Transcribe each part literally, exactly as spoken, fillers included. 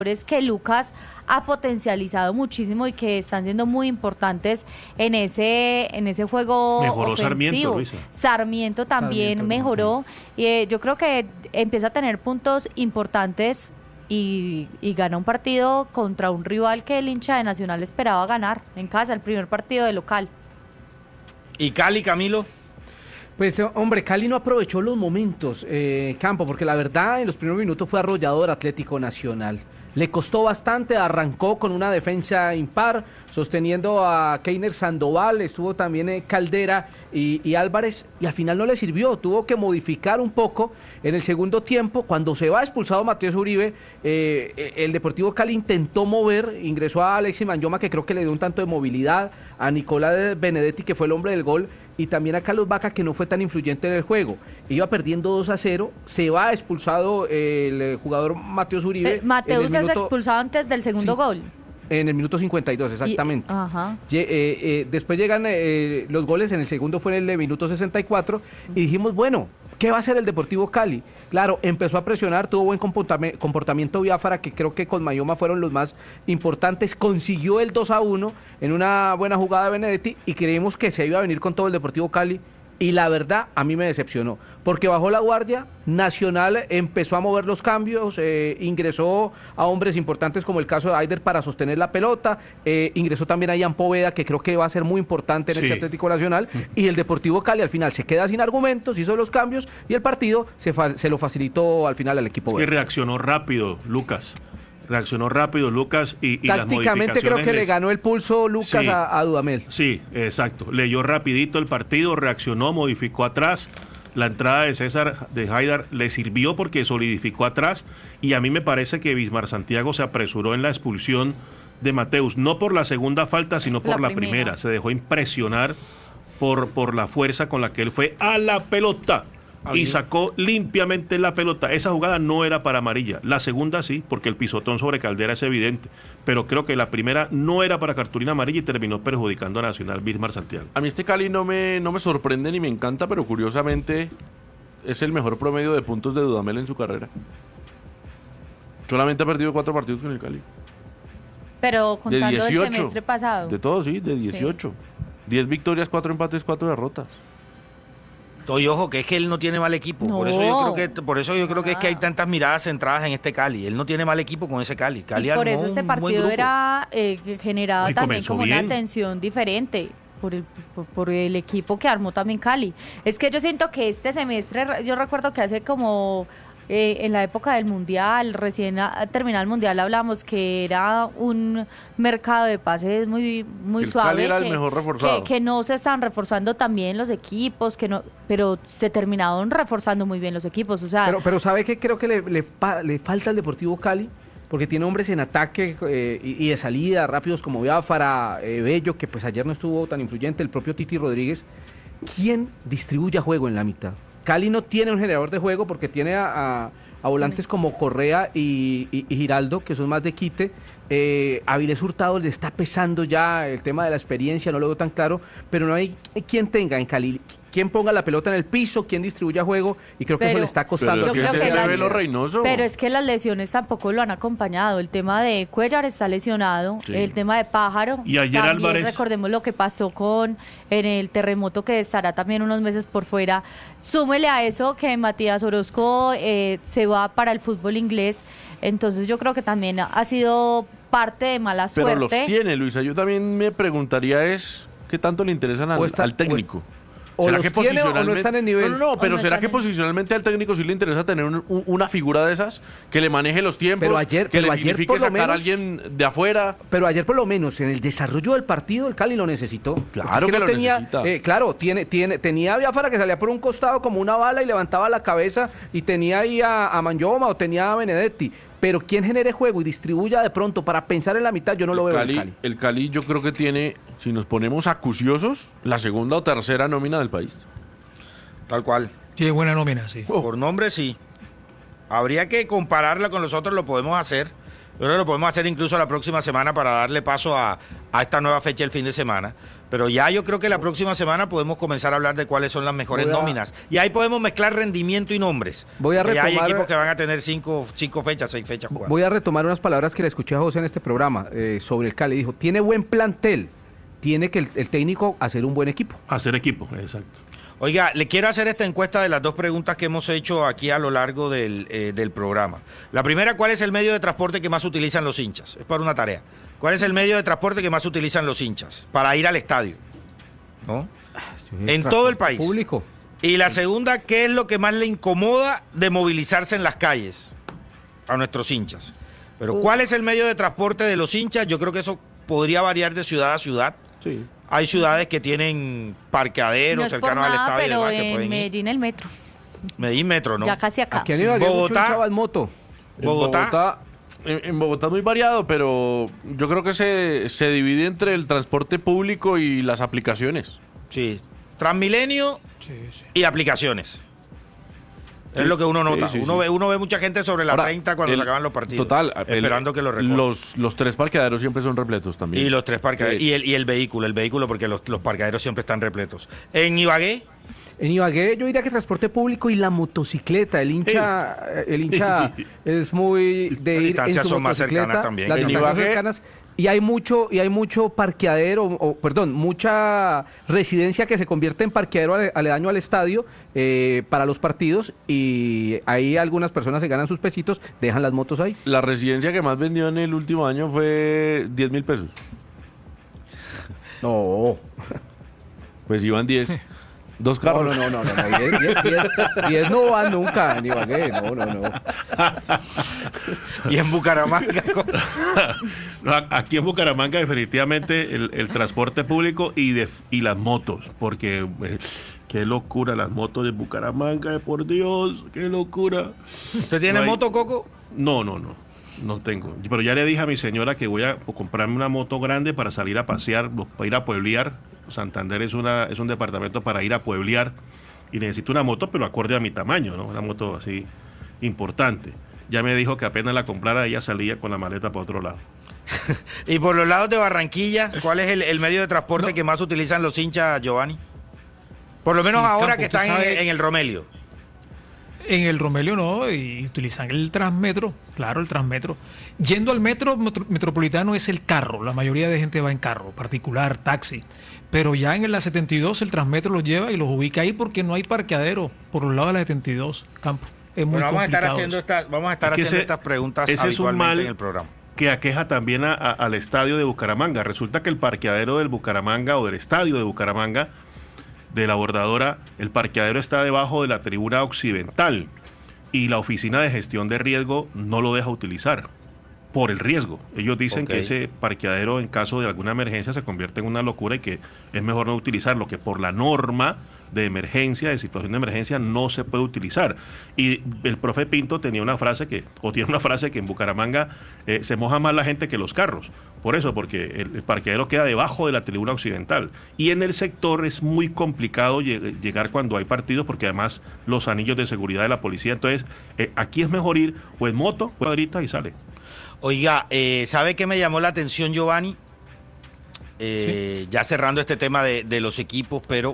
que Lucas ha potencializado muchísimo y que están siendo muy importantes en ese en ese juego mejoró ofensivo. Sarmiento, Luisa. Sarmiento también Sarmiento, mejoró y eh, yo creo que empieza a tener puntos importantes y, y gana un partido contra un rival que el hincha de Nacional esperaba ganar en casa, el primer partido de local. ¿Y Cali, Camilo? Pues, hombre, Cali no aprovechó los momentos, eh, Campo, porque la verdad en los primeros minutos fue arrollador Atlético Nacional. Le costó bastante, arrancó con una defensa impar, sosteniendo a Keiner Sandoval, estuvo también eh, Caldera y, y Álvarez, y al final no le sirvió, tuvo que modificar un poco en el segundo tiempo. Cuando se va expulsado Matías Uribe, eh, el Deportivo Cali intentó mover, ingresó a Alexis Manyoma, que creo que le dio un tanto de movilidad, a Nicolás Benedetti, que fue el hombre del gol, y también a Carlos Vaca, que no fue tan influyente en el juego. Iba perdiendo dos a cero, se va expulsado el jugador Mateus Uribe. Eh, Mateus es minuto... expulsado antes del segundo sí, gol. En el minuto cincuenta y dos, exactamente. Y, ajá. Eh, eh, después llegan eh, los goles, en el segundo fue en el minuto sesenta y cuatro, y dijimos, bueno, ¿qué va a hacer el Deportivo Cali? Claro, empezó a presionar, tuvo buen comportamiento Biafara, que creo que con Manyoma fueron los más importantes, consiguió el dos a uno en una buena jugada de Benedetti, y creímos que se iba a venir con todo el Deportivo Cali, y la verdad a mí me decepcionó, porque bajó la guardia, Nacional empezó a mover los cambios, eh, ingresó a hombres importantes como el caso de Aider para sostener la pelota, eh, ingresó también a Ian Poveda, que creo que va a ser muy importante en sí. este Atlético Nacional, y el Deportivo Cali al final se queda sin argumentos, hizo los cambios, y el partido se, fa- se lo facilitó al final al equipo. Es que reaccionó rápido, Lucas. Reaccionó rápido Lucas y, y las tácticamente creo que les... le ganó el pulso Lucas sí, a, a Dudamel. Sí, exacto. Leyó rapidito el partido, reaccionó, modificó atrás. La entrada de César de Haidar le sirvió porque solidificó atrás, y a mí me parece que Bismar Santiago se apresuró en la expulsión de Mateus, no por la segunda falta, sino por la, la primera. primera. Se dejó impresionar por, por la fuerza con la que él fue a la pelota. Y sacó limpiamente la pelota. Esa jugada no era para amarilla. La segunda sí, porque el pisotón sobre Caldera es evidente. Pero creo que la primera no era para cartulina amarilla y terminó perjudicando a Nacional Bismar Santiago. A mí este Cali no me, no me sorprende ni me encanta, pero curiosamente es el mejor promedio de puntos de Dudamel en su carrera. Solamente ha perdido cuatro partidos con el Cali. Pero contando el semestre pasado. De todos, sí, de dieciocho. Sí. diez victorias, cuatro empates, cuatro derrotas. Y ojo, que es que él no tiene mal equipo. No. Por eso yo creo que por eso yo creo que es que hay tantas miradas centradas en este Cali. Él no tiene mal equipo con ese Cali. Cali y por eso este partido era eh, generado y también como bien. Una tensión diferente por el, por, por el equipo que armó también Cali. Es que yo siento que este semestre, yo recuerdo que hace como eh, en la época del Mundial, recién a, terminado el Mundial, hablamos que era un mercado de pases muy muy el suave, Cali era que, el mejor reforzado. Que, que no se están reforzando también los equipos, que no, pero se terminaron reforzando muy bien los equipos, o sea. Pero, pero ¿sabe qué creo que le, le, le falta al Deportivo Cali? Porque tiene hombres en ataque eh, y, y de salida, rápidos como Biafara, eh, Bello, que pues ayer no estuvo tan influyente, el propio Titi Rodríguez. ¿Quién distribuye juego en la mitad? Cali no tiene un generador de juego porque tiene a, a, a volantes como Correa y, y, y Giraldo, que son más de quite. Eh, Avilés Hurtado le está pesando ya el tema de la experiencia, no lo veo tan claro, pero no hay quien tenga en Cali, quien ponga la pelota en el piso, quien distribuya juego, y creo que pero, eso le está costando. Pero, yo que creo que la, Reynoso. Pero es que las lesiones tampoco lo han acompañado. El tema de Cuellar está lesionado, sí. El tema de Pájaro. Y ayer también, Álvarez. Recordemos lo que pasó con en el terremoto, que estará también unos meses por fuera. Súmele a eso que Matías Orozco eh, se va para el fútbol inglés. Entonces yo creo que también ha sido parte de mala pero suerte. Pero los tiene, Luisa. Yo también me preguntaría es ¿qué tanto le interesan al, está, al técnico? O ¿Será los que tiene o no están en nivel? No, no, no pero no ¿será que en... posicionalmente al técnico sí le interesa tener un, un, una figura de esas? Que le maneje los tiempos, pero ayer, que pero le ayer signifique por lo sacar menos, a alguien de afuera. Pero ayer por lo menos en el desarrollo del partido el Cali lo necesitó. Claro que, que no lo tenía, necesita. Eh, claro, tiene, tiene, tenía a Biafara que salía por un costado como una bala y levantaba la cabeza, y tenía ahí a, a Manyoma o tenía a Benedetti. Pero quien genere juego y distribuya de pronto para pensar en la mitad, yo no el lo veo Cali, en el Cali. El Cali yo creo que tiene, si nos ponemos acuciosos, la segunda o tercera nómina del país. Tal cual. Tiene buena nómina, sí. Oh. Por nombre, sí. Habría que compararla con los otros, lo podemos hacer. Yo creo que lo podemos hacer incluso la próxima semana para darle paso a, a esta nueva fecha el fin de semana. Pero ya yo creo que la próxima semana podemos comenzar a hablar de cuáles son las mejores a... nóminas. Y ahí podemos mezclar rendimiento y nombres. Voy a retomar... Ya hay equipos que van a tener cinco, cinco fechas, seis fechas jugando. Voy a retomar unas palabras que le escuché a José en este programa eh, sobre el Cali. Dijo, tiene buen plantel, tiene que el, el técnico hacer un buen equipo. Hacer equipo, exacto. Oiga, le quiero hacer esta encuesta de las dos preguntas que hemos hecho aquí a lo largo del, eh, del programa. La primera, ¿cuál es el medio de transporte que más utilizan los hinchas? Es para una tarea. ¿Cuál es el medio de transporte que más utilizan los hinchas para ir al estadio? ¿No? En todo el país. Público. Y la segunda, ¿qué es lo que más le incomoda de movilizarse en las calles a nuestros hinchas? Pero ¿cuál es el medio de transporte de los hinchas? Yo creo que eso podría variar de ciudad a ciudad. Sí. Hay ciudades que tienen parqueaderos no cercanos nada, al estadio pero y demás que en pueden Medellín el metro. ir. Medellín metro, ¿no? Ya casi acá. Aquí en Ibagué mucho Bogotá. hincha va en moto. Bogotá. En Bogotá, en, en Bogotá es muy variado, pero yo creo que se, se divide entre el transporte público y las aplicaciones. Sí. Transmilenio Sí, sí. y aplicaciones. Sí, es lo que uno nota. sí, sí, uno, sí. Ve, uno ve mucha gente sobre la Ahora, treinta cuando el- se acaban los partidos. Total. Esperando el- que lo recorran. los, los tres parqueaderos siempre son repletos también. Y los tres parqueaderos. Sí. Y el, y el vehículo, el vehículo, porque los, los parqueaderos siempre están repletos. En Ibagué, En Ibagué yo diría que transporte público y la motocicleta. El hincha, el hincha Sí. es muy de Las ir en distancias su son más motocicleta. cercanas también. Las En distancias Ibagué- cercanas. Y hay mucho, y hay mucho parqueadero, o perdón, mucha residencia que se convierte en parqueadero ale- aledaño al estadio eh, para los partidos, y ahí algunas personas se ganan sus pesitos, dejan las motos ahí. La residencia que más vendió en el último año fue diez mil pesos. No, Pues iban diez. Dos no, carros. no, no, no, no, diez, diez, diez, diez no van nunca en Ibagué, no, no, no. y en Bucaramanga. No, a- aquí en Bucaramanga definitivamente el, el transporte público y, de, y las motos, porque eh, qué locura las motos de Bucaramanga, por Dios, qué locura. ¿Usted tiene No hay- moto, Coco? No, no, no, no tengo. Pero ya le dije a mi señora que voy a comprarme una moto grande para salir a pasear, para ir a pueblear. Santander es, una, es un departamento para ir a pueblear y necesito una moto, pero acorde a mi tamaño, ¿no? Una moto así importante. Ya me dijo que apenas la comprara, ella salía con la maleta para otro lado. Y por los lados de Barranquilla, ¿cuál es el, el medio de transporte No. que más utilizan los hinchas, Giovanni? Por lo menos Sí, ahora Campo, que usted están en, sabe- en el Romelio. En el Romelio no, y utilizan el Transmetro, claro, el Transmetro. Yendo al metro metro- metropolitano es el carro, la mayoría de gente va en carro, particular, taxi. Pero ya en la setenta y dos el Transmetro los lleva y los ubica ahí porque no hay parqueadero por los lados de la setenta y dos, Campo. Es muy Bueno, vamos a estar complicado haciendo, eso. esta- vamos a estar Es que haciendo ese- estas preguntas ese es un habitualmente mal en el programa. que aqueja también a- a- al estadio de Bucaramanga. Resulta que el parqueadero del Bucaramanga o del estadio de Bucaramanga, de la Bordadora, el parqueadero está debajo de la tribuna occidental y la oficina de gestión de riesgo no lo deja utilizar por el riesgo. Ellos dicen Ok. que ese parqueadero en caso de alguna emergencia se convierte en una locura y que es mejor no utilizarlo, que por la norma de emergencia, de situación de emergencia, no se puede utilizar. Y el profe Pinto tenía una frase que, o tiene una frase que en Bucaramanga eh, se moja más la gente que los carros. Por eso, porque el, el parqueadero queda debajo de la tribuna occidental. Y en el sector es muy complicado lleg- llegar cuando hay partidos, porque además los anillos de seguridad de la policía. Entonces, eh, aquí es mejor ir o en moto, cuadrita y sale. Oiga, eh, ¿sabe qué me llamó la atención, Giovanni? Eh, Ya cerrando este tema de, de los equipos, pero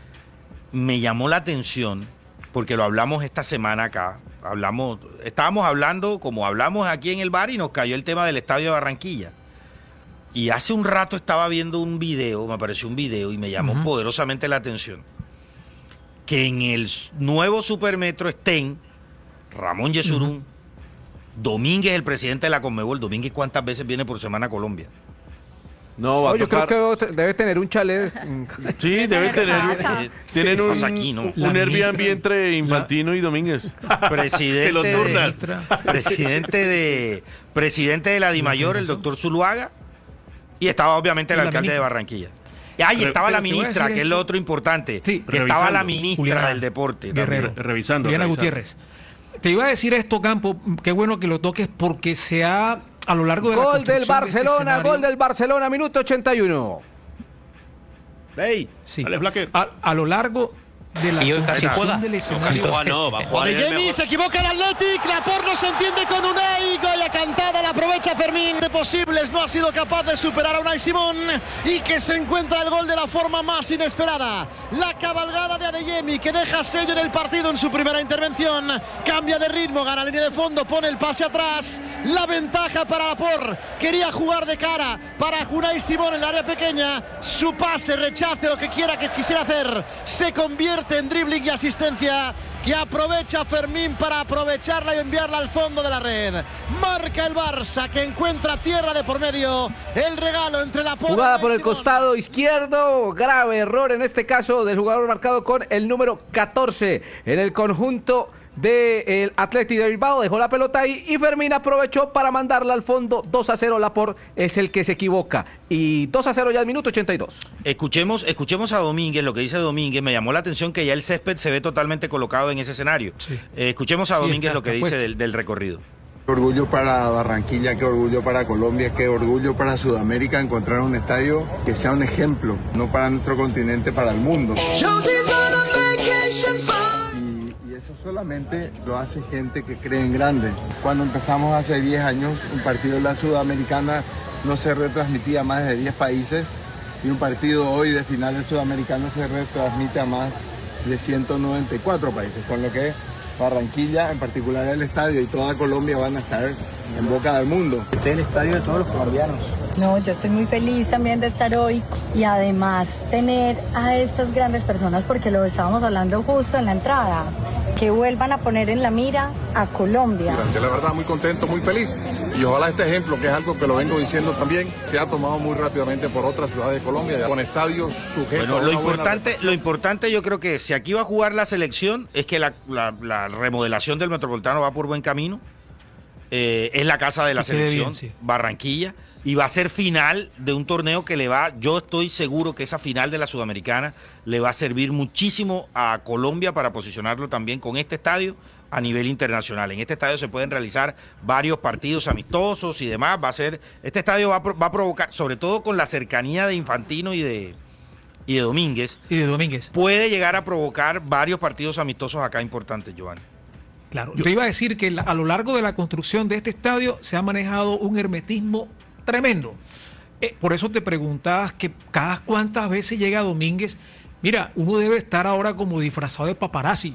me llamó la atención, porque lo hablamos esta semana acá, hablamos, estábamos hablando como hablamos aquí en el bar y nos cayó el tema del Estadio de Barranquilla. Y hace un rato estaba viendo un video, me apareció un video y me llamó Ujú. poderosamente la atención, que en el s- nuevo Supermetro estén Ramón Yesurún, Domínguez, el presidente de la Conmebol. Domínguez, ¿cuántas veces viene por semana a Colombia? No, va No, a yo creo tocar... que debe tener un chalet. mm, Sí, Debe debe tener tener... casa. Eh, Tienen sí, un, estás aquí, ¿no? un La Airbnb ministra- entre Infantino y Domínguez. Presidente, Se lo de, turnan. Ministra. presidente de presidente de la DIMAYOR, el doctor Zuluaga, y estaba obviamente el Y la alcalde de ministra. Barranquilla. Y ahí Pero- estaba la pero te voy a ministra, decir que es eso. lo otro importante, Sí, que estaba la revisando. ministra Juliana del deporte. Guerrero. también. Re- revisando, Juliana revisando. Gutiérrez. Te iba a decir esto, Campo, qué bueno que lo toques porque se ha, a lo largo de la Gol del construcción de este Barcelona, escenario- gol del Barcelona, minuto ochenta y uno. Ey, Sí. Dale, Flaquer. A, a lo largo de la y hoy casi juega. del escenario. Juega, no, va a jugar de Jamie, se equivoca el Athletic, Laporte no se entiende con Unai, Goya cantada, la aprovecha Fermín. De posibles no ha sido capaz de superar a Unai Simón y que se encuentra el gol de la forma más inesperada. La cabalgada de Adeyemi que deja sello en el partido en su primera intervención, cambia de ritmo, gana línea de fondo, pone el pase atrás, la ventaja para Laporte, quería jugar de cara para Unai Simón en el área pequeña, su pase, rechace, lo que quiera que quisiera hacer, se convierte en dribbling y asistencia que aprovecha Fermín para aprovecharla y enviarla al fondo de la red. Marca el Barça que encuentra tierra de por medio, el regalo entre la jugada por el costado izquierdo, grave error en este caso del jugador marcado con el número catorce en el conjunto del Athletic de Bilbao, dejó la pelota ahí y Fermín aprovechó para mandarla al fondo. Dos a cero, Laporte es el que se equivoca y dos a cero ya al minuto ochenta y dos. Escuchemos, escuchemos a Domínguez, lo que dice Domínguez. Me llamó la atención que ya el césped se ve totalmente colocado en ese escenario. Sí. Eh, escuchemos a Domínguez sí, lo que dice del, del recorrido. Qué orgullo para Barranquilla, qué orgullo para Colombia, qué orgullo para Sudamérica encontrar un estadio que sea un ejemplo, no para nuestro continente, para el mundo. Eso solamente lo hace gente que cree en grande. Cuando empezamos hace diez años, un partido de la Sudamericana no se retransmitía a más de diez países y un partido hoy de final de Sudamericana se retransmite a más de ciento noventa y cuatro países, con lo que Barranquilla, en particular el estadio y toda Colombia van a estar en boca del mundo. Este es el estadio de todos los colombianos. No, yo estoy muy feliz también de estar hoy y además tener a estas grandes personas, porque lo estábamos hablando justo en la entrada, que vuelvan a poner en la mira a Colombia. La verdad, muy contento, muy feliz. Y ojalá este ejemplo, que es algo que lo vengo diciendo también, se ha tomado muy rápidamente por otras ciudades de Colombia, con estadios sujetos. Bueno, a lo una importante, buena... lo importante yo creo que si aquí va a jugar la selección, es que la, la, la remodelación del Metropolitano va por buen camino. Eh, es la casa de la selección, bien, sí. Barranquilla, y va a ser final de un torneo que le va, yo estoy seguro que esa final de la Sudamericana le va a servir muchísimo a Colombia para posicionarlo también con este estadio a nivel internacional. En este estadio se pueden realizar varios partidos amistosos y demás. Va a ser, este estadio va a, va a provocar, sobre todo con la cercanía de Infantino y de y de Domínguez, y de Domínguez, puede llegar a provocar varios partidos amistosos acá importantes, Giovanni. Claro, yo te iba a decir que a lo largo de la construcción de este estadio se ha manejado un hermetismo tremendo. Eh, por eso te preguntabas que cada cuántas veces llega Domínguez. Mira, uno debe estar ahora como disfrazado de paparazzi.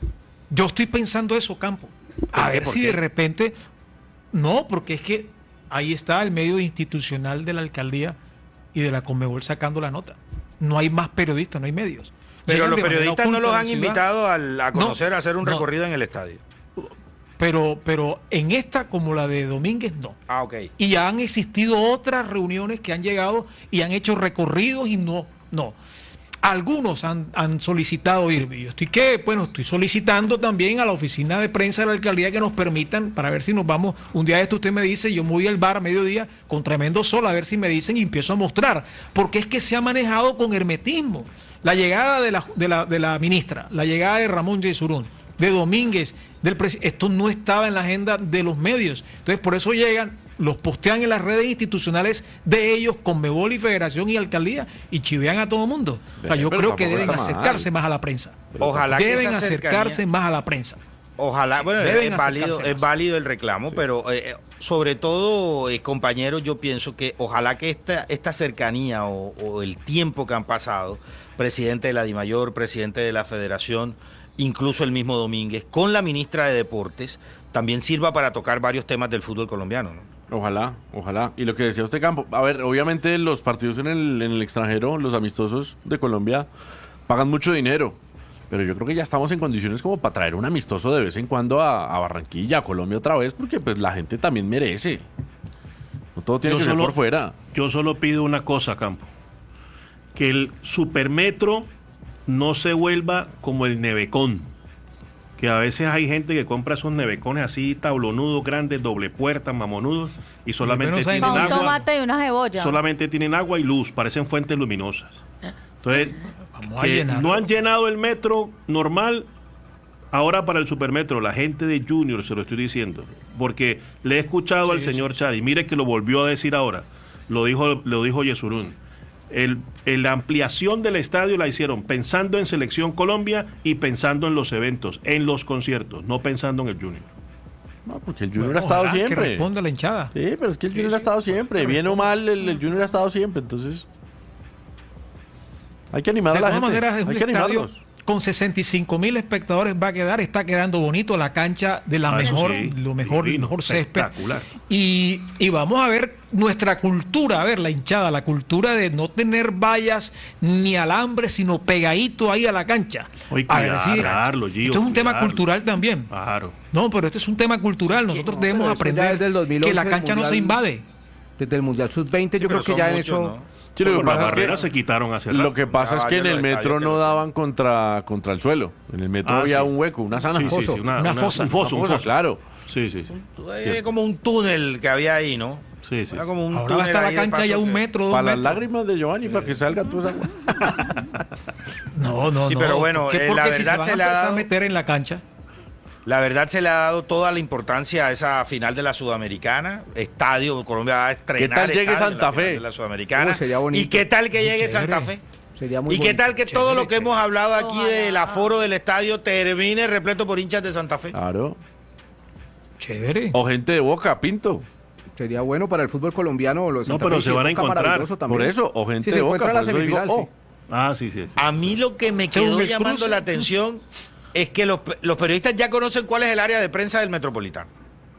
Yo estoy pensando eso, Campo. A ver si de repente... No, porque es que ahí está el medio institucional de la alcaldía y de la Conmebol sacando la nota. No hay más periodistas, no hay medios. Pero Llegan los periodistas no los han invitado a, a conocer, no, a hacer un no. recorrido en el estadio. Pero, pero en esta, como la de Domínguez, no. Ah, ok. Y ya han existido otras reuniones que han llegado y han hecho recorridos y no, no. Algunos han, han solicitado ir. Yo estoy que, bueno, estoy solicitando también a la oficina de prensa de la alcaldía que nos permitan, para ver si nos vamos. Un día de esto usted me dice, yo me voy al bar a mediodía con tremendo sol a ver si me dicen y empiezo a mostrar. Porque es que se ha manejado con hermetismo. La llegada de la, de la, de la ministra, la llegada de Ramón Yesurún, de Domínguez, del presidente, esto no estaba en la agenda de los medios. Entonces, por eso llegan, los postean en las redes institucionales de ellos, Conmebol y Federación y Alcaldía, y chivean a todo el mundo. O sea, yo creo que deben acercarse más a la prensa. Ojalá deben acercarse más a la prensa. Ojalá, bueno, es válido, es válido el reclamo, sí. pero eh, sobre todo, eh, compañeros, yo pienso que ojalá que esta, esta cercanía o, o el tiempo que han pasado, presidente de la DIMAYOR, presidente de la Federación, incluso el mismo Domínguez, con la ministra de Deportes, también sirva para tocar varios temas del fútbol colombiano, ¿no? Ojalá, ojalá. Y lo que decía usted, Campo, a ver, obviamente los partidos en el, en el extranjero, los amistosos de Colombia, pagan mucho dinero, pero yo creo que ya estamos en condiciones como para traer un amistoso de vez en cuando a, a Barranquilla, a Colombia otra vez, porque pues la gente también merece. No todo tiene yo que solo, ser por fuera. Yo solo pido una cosa, Campo, que el Supermetro no se vuelva como el Nevecón, que a veces hay gente que compra esos nevecones así, tablonudos, grandes, doble puerta, mamonudos, y solamente tienen agua. Un tomate y una cebolla. Solamente tienen agua y luz, parecen fuentes luminosas. Entonces, que no han llenado el metro normal, ahora para el Supermetro, la gente de Junior, se lo estoy diciendo, porque le he escuchado sí, al señor sí. Chari, mire que lo volvió a decir ahora, lo dijo, lo dijo Yesurún. El, el, la ampliación del estadio la hicieron pensando en Selección Colombia y pensando en los eventos, en los conciertos, no pensando en el Junior. No, porque el Junior bueno, ha estado siempre. Que responda la hinchada. Sí, pero es que el Junior sí, ha estado siempre. Bien o mal, el, el Junior ha estado siempre. Entonces, hay que animar de a la gente. De todas maneras, es hay un que estadio animarlos. Con sesenta y cinco mil espectadores va a quedar, está quedando bonito la cancha de la ah, mejor, sí, lo mejor, divino, el mejor césped. Y, y vamos a ver nuestra cultura, a ver la hinchada, la cultura de no tener vallas ni alambre, sino pegadito ahí a la cancha. Oye, a ver, cuidarlo, decir, cuidarlo, Gio, esto es un cuidarlo. tema cultural también. Claro. No, pero este es un tema cultural. Nosotros no, debemos aprender que la cancha no se invade. Desde el Mundial sub veinte, yo sí, creo que ya en eso... ¿no? Sí, lo que pasa las barreras se quitaron hace rato. Lo que pasa es que en el metro no daban contra, contra el suelo. En el metro ah, había sí. un hueco, una sana. Sí, sí, sí, una, una, una fosa. Un foso, una un fosa, foso. claro. Sí, sí, sí. Era como un túnel que había ahí, ¿no? Sí, sí. Era como un Ahora va a estar la cancha ya un metro, dos Para metros. las lágrimas de Giovanni, sí. para que salga toda esa agua. No, no, sí, no. Pero bueno, ¿Qué, eh, porque la si verdad se, van se a le ha dado... a meter en la cancha. La verdad se le ha dado toda la importancia a esa final de la Sudamericana. Estadio, Colombia va a estrenar. ¿Qué tal llegue Santa Fe? De la Sudamericana. Uh, ¿Y qué tal que llegue Chévere. Santa Fe? Sería muy ¿Y qué tal que Chévere, todo lo que chévere. hemos hablado aquí Ojalá. del aforo del estadio termine repleto por hinchas de Santa Fe? Claro. Chévere. O gente de Boca, Pinto. Sería bueno para el fútbol colombiano. Los no, pero se van a encontrar. Por eso, o gente si de se Boca. encuentra la semifinal, digo, sí. oh. Ah, sí, sí, sí. A mí lo que me quedó llamando cruce. la atención es que los, los periodistas ya conocen cuál es el área de prensa del Metropolitano.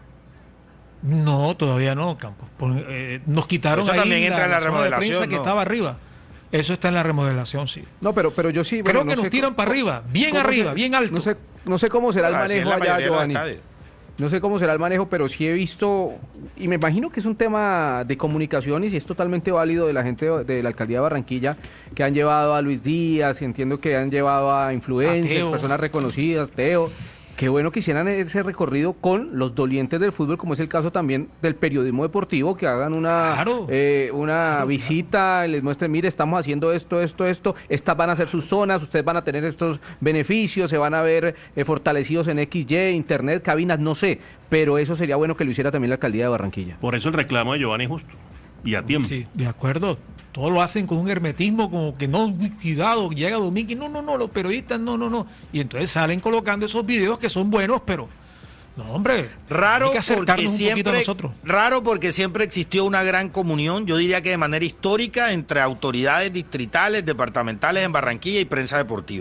No, todavía no, Campos. Eh, nos quitaron Eso ahí también entra la, en la la zona de prensa remodelación, que ¿no? estaba arriba. Eso está en la remodelación, sí. No, pero, pero yo sí... Creo bueno, que no nos sé tiran cómo, para arriba, bien arriba, se, bien alto. No sé, no sé cómo será el Ah, manejo allá, Giovanni. No sé cómo será el manejo, pero sí he visto, y me imagino que es un tema de comunicaciones y es totalmente válido de la gente de, de la alcaldía de Barranquilla, que han llevado a Luis Díaz, y entiendo que han llevado a influencers, a personas reconocidas, Teo. Qué bueno que hicieran ese recorrido con los dolientes del fútbol, como es el caso también del periodismo deportivo, que hagan una claro, eh, una claro, visita, claro. les muestren, mire, estamos haciendo esto, esto, esto, estas van a ser sus zonas, ustedes van a tener estos beneficios, se van a ver eh, fortalecidos en equis ye, internet, cabinas, no sé, pero eso sería bueno que lo hiciera también la alcaldía de Barranquilla. Por eso el reclamo de Giovanni justo, y a tiempo. Sí, de acuerdo. Todos lo hacen con un hermetismo, como que no, cuidado, llega Domingo y no, no, no, los periodistas, no, no, no. Y entonces salen colocando esos videos que son buenos, pero no, hombre, raro hay que acercarnos porque un siempre, poquito a nosotros. Raro porque siempre existió una gran comunión, yo diría que de manera histórica, entre autoridades distritales, departamentales en Barranquilla y prensa deportiva.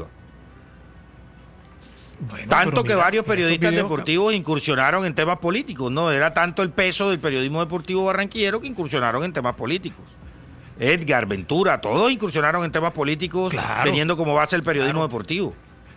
Bueno, tanto que mira, varios periodistas videos, deportivos incursionaron en temas políticos, ¿no? Era tanto el peso del periodismo deportivo barranquillero que incursionaron en temas políticos. Edgar, Ventura, todos incursionaron en temas políticos, claro, teniendo como base el periodismo claro. deportivo.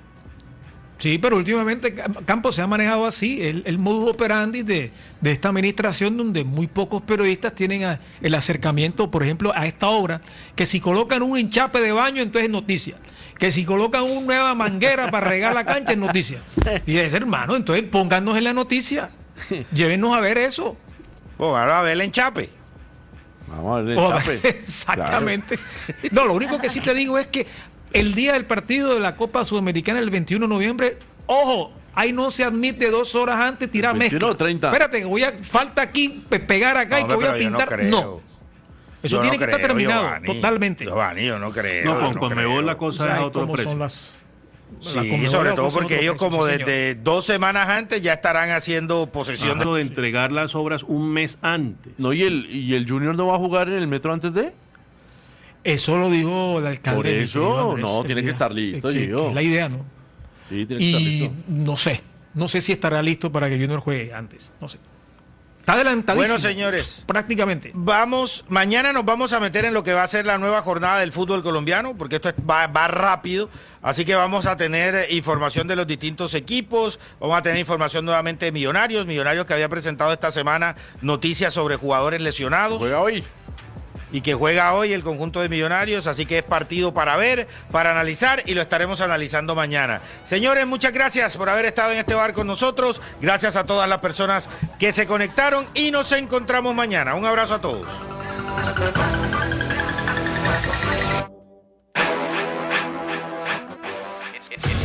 Sí, pero últimamente Campos se ha manejado así, el, el modus operandi de, de esta administración, donde muy pocos periodistas tienen a, el acercamiento, por ejemplo, a esta obra, que si colocan un enchape de baño, entonces es noticia, que si colocan una nueva manguera para regar la cancha, es noticia. Y es, hermano, entonces pónganos en la noticia, llévenos a ver eso. O ahora a ver el enchape. Vamos a ver el enchape. Exactamente. Claro. No, lo único que sí te digo es que el día del partido de la Copa Sudamericana, el veintiuno de noviembre, ojo, ahí no se admite dos horas antes tirar mezcla. treinta. Espérate, voy a, falta aquí pegar acá no, y te voy a pintar. No, no. Eso yo tiene no que creo, estar terminado, Giovanni, totalmente. Giovanni, yo no creo. No, con no Conmebol la cosa es a otro precio. Las, sí, sobre todo porque ellos como precio, desde sí, dos semanas antes ya estarán haciendo posesión de... de entregar las obras un mes antes. No, ¿y el, y el Junior no va a jugar en el metro antes de...? Eso lo dijo el alcalde. Por eso, Andrés, no, tiene día, que estar listo, que, Gio. Que es la idea, ¿no? Sí, tiene que y estar listo. No sé, no sé si estará listo para que Junior juegue antes, no sé. Está adelantadísimo. Bueno, señores, prácticamente. Vamos, mañana nos vamos a meter en lo que va a ser la nueva jornada del fútbol colombiano, porque esto es, va, va rápido, así que vamos a tener información de los distintos equipos, vamos a tener información nuevamente de Millonarios, Millonarios que había presentado esta semana noticias sobre jugadores lesionados. Juega hoy. Y que juega hoy el conjunto de Millonarios, así que es partido para ver, para analizar y lo estaremos analizando mañana. Señores, muchas gracias por haber estado en este bar con nosotros, gracias a todas las personas que se conectaron y nos encontramos mañana. Un abrazo a todos.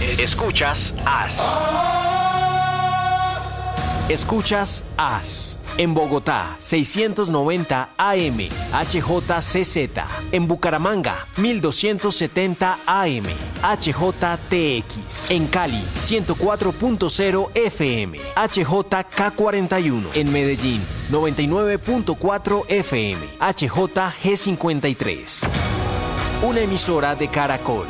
Escuchas A S. Escuchas A S. En Bogotá, seiscientos noventa A M, H J C Z. En Bucaramanga, mil doscientos setenta A M, H J T X. En Cali, ciento cuatro punto cero F M, H J K cuarenta y uno. En Medellín, noventa y nueve punto cuatro F M, H J G cincuenta y tres. Una emisora de Caracol.